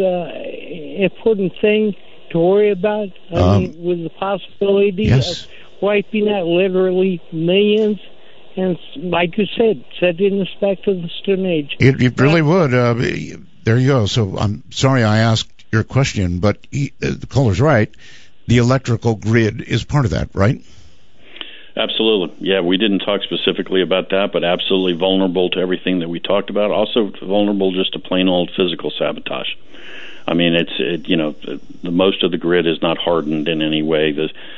important thing to worry about? I mean, with the possibility of wiping out literally millions, and like you said, set in respect of the Stone Age. It really would. There you go. So I'm sorry I asked your question, but the caller's right. The electrical grid is part of that, right? Absolutely. Yeah, we didn't talk specifically about that, but absolutely vulnerable to everything that we talked about. Also vulnerable just to plain old physical sabotage. I mean, the most of the grid is not hardened in any way.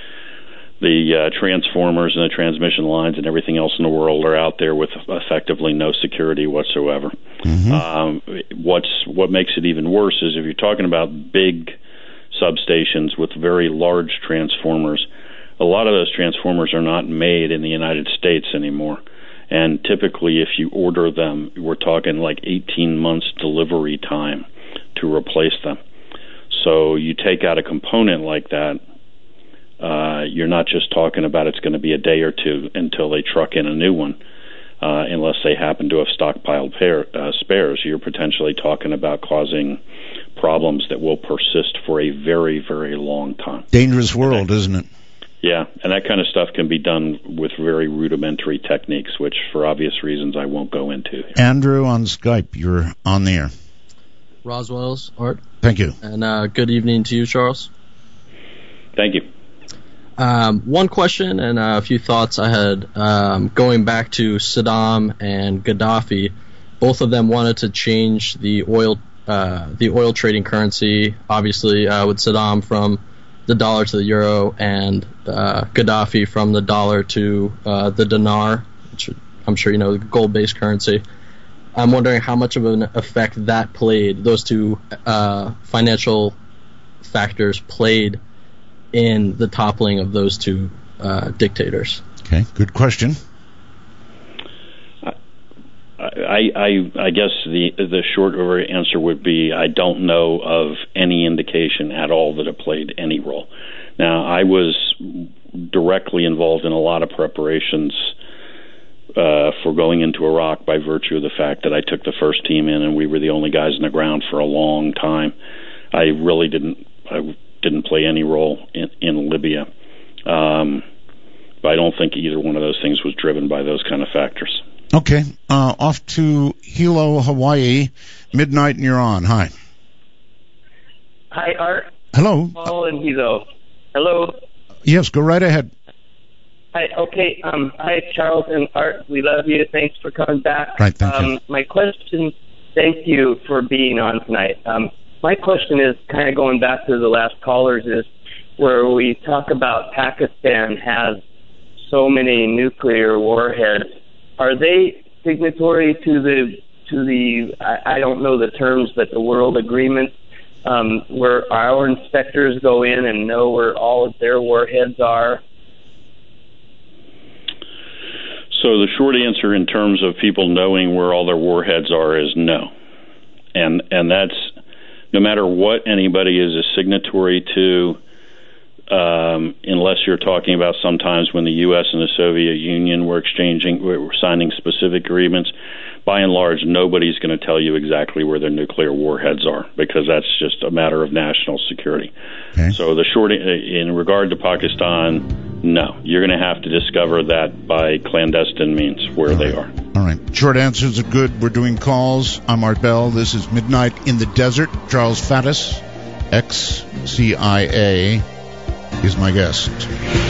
The transformers and the transmission lines and everything else in the world are out there with effectively no security whatsoever. Mm-hmm. What makes it even worse is if you're talking about big substations with very large transformers, a lot of those transformers are not made in the United States anymore. And typically, if you order them, we're talking like 18 months delivery time to replace them. So you take out a component like that, you're not just talking about it's going to be a day or two until they truck in a new one, unless they happen to have stockpiled spares. You're potentially talking about causing problems that will persist for a very, very long time. Dangerous world, isn't it? Yeah, and that kind of stuff can be done with very rudimentary techniques, which for obvious reasons I won't go into. Andrew on Skype, you're on the air. Roswell's, Art. Thank you. And good evening to you, Charles. Thank you. One question and a few thoughts I had going back to Saddam and Gaddafi. Both of them wanted to change the oil trading currency, obviously with Saddam from the dollar to the euro and Gaddafi from the dollar to the dinar, which I'm sure you know, the gold-based currency. I'm wondering how much of an effect that played, those two financial factors played in the toppling of those two dictators. Okay, good question. I guess the short answer would be I don't know of any indication at all that it played any role. Now, I was directly involved in a lot of preparations for going into Iraq by virtue of the fact that I took the first team in and we were the only guys on the ground for a long time. I really didn't play any role in Libya. But I don't think either one of those things was driven by those kind of factors. Okay. Off to Hilo, Hawaii. Midnight and you're on. Hi. Hi, Art. Hello. Paul and Hilo. Hello. Yes, go right ahead. Hi. Okay. Hi, Charles and Art. We love you. Thanks for coming back. Right, thank you. My question, thank you for being on tonight. My question is kind of going back to the last callers, is where we talk about Pakistan has so many nuclear warheads. Are they signatory to the I don't know the terms, but the World Agreement, where our inspectors go in and know where all of their warheads are? So the short answer in terms of people knowing where all their warheads are is no. And that's no matter what anybody is a signatory to, unless you're talking about sometimes when the U.S. and the Soviet Union were signing specific agreements. By and large, nobody's going to tell you exactly where their nuclear warheads are because that's just a matter of national security. Okay. So the short, in regard to Pakistan, no. You're going to have to discover that by clandestine means where they are. All right. Short answers are good. We're doing calls. I'm Art Bell. This is Midnight in the Desert. Charles Faddis, ex-CIA, is my guest.